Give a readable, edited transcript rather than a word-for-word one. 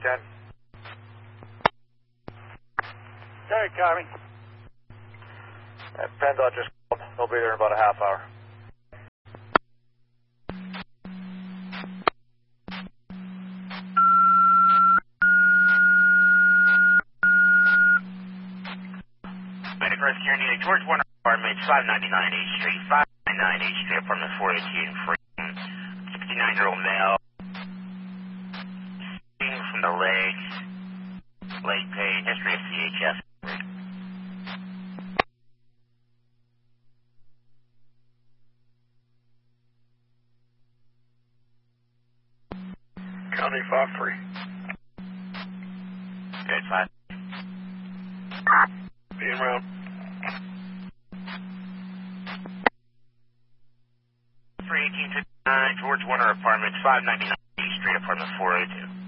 10. Okay, Tommy. PennDOT just called. They'll be there in about a half hour. First here needed George Warner Apartments, 599 H Street, 599 H Street, apartment 418, Freeman. 69-year-old male. From the legs, leg pain, history of CHF. County 5-3. Good, 5. Being around. 31859, George Warner Apartments, 599 East Street, apartment 402.